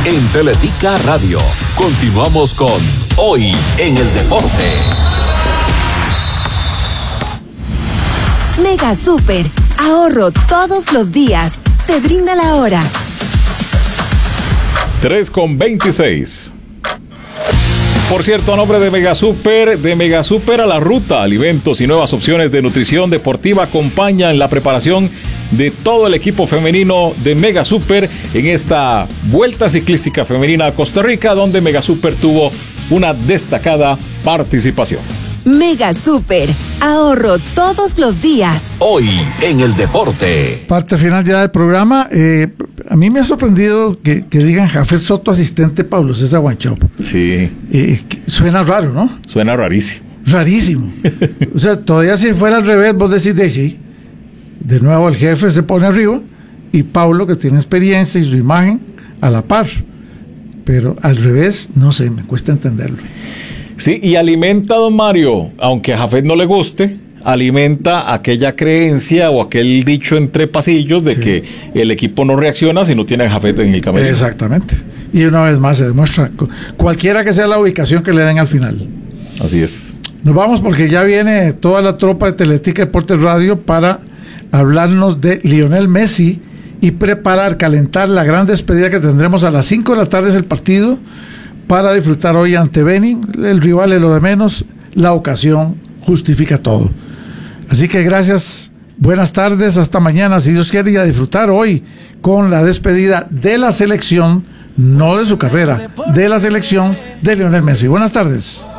en Teletica Radio. Continuamos con Hoy en el Deporte. Mega Super, ahorro todos los días. Te brinda la hora. 3:26. Por cierto, a nombre de Mega Super a la ruta, alimentos y nuevas opciones de nutrición deportiva acompañan la preparación de todo el equipo femenino de Mega Super en esta Vuelta Ciclística Femenina a Costa Rica, donde Mega Super tuvo una destacada participación. Mega Super, ahorro todos los días. Hoy en el Deporte. Parte final ya del programa. A mí me ha sorprendido que digan Jafet Soto, asistente Pablo César Wanchope. Sí. Suena raro, ¿no? Suena rarísimo. Rarísimo. O sea, todavía si fuera al revés, vos decís de sí. De nuevo el jefe se pone arriba y Pablo, que tiene experiencia y su imagen, a la par. Pero al revés, no sé, me cuesta entenderlo. Sí, y alimenta, don Mario, aunque a Jafet no le guste, alimenta aquella creencia o aquel dicho entre pasillos de que el equipo no reacciona si no tiene a Jafet en el camerino. Exactamente. Y una vez más se demuestra, cualquiera que sea la ubicación que le den al final. Así es. Nos vamos porque ya viene toda la tropa de Teletica Deportes Radio para hablarnos de Lionel Messi y calentar la gran despedida que tendremos a las 5 de la tarde, es el partido, para disfrutar hoy ante Benin. El rival es lo de menos, la ocasión justifica todo. Así que gracias, buenas tardes, hasta mañana, si Dios quiere, y a disfrutar hoy con la despedida de la selección, no de su carrera, de la selección de Lionel Messi. Buenas tardes.